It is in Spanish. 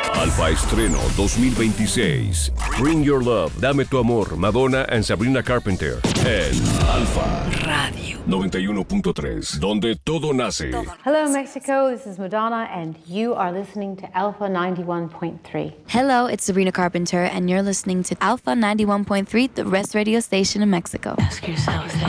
Alfa Estreno 2026. Bring Your Love, Dame Tu Amor, Madonna and Sabrina Carpenter. En Alfa Radio 91.3, donde todo nace. Hello, Mexico. This is Madonna, and you are listening to Alpha 91.3. Hello, it's Sabrina Carpenter, and you're listening to Alpha 91.3, the best radio station in Mexico. Ask yourself this.